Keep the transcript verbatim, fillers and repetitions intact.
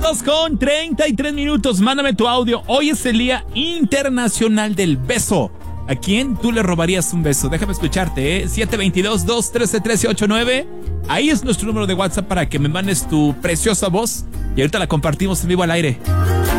Dos con treinta y tres minutos. Mándame tu audio. Hoy es el Día Internacional del Beso. ¿A quién tú le robarías un beso? Déjame escucharte, ¿eh? siete dos dos, dos uno tres, uno tres ocho nueve. Ahí es nuestro número de WhatsApp para que me mandes tu preciosa voz. Y ahorita la compartimos en vivo al aire.